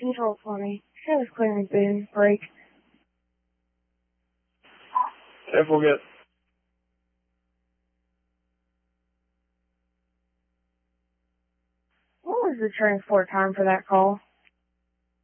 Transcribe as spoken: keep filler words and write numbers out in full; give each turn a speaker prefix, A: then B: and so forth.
A: Control twenty. Show is clearing boom. Break.
B: ten four, get.
A: What was the transport time for that call?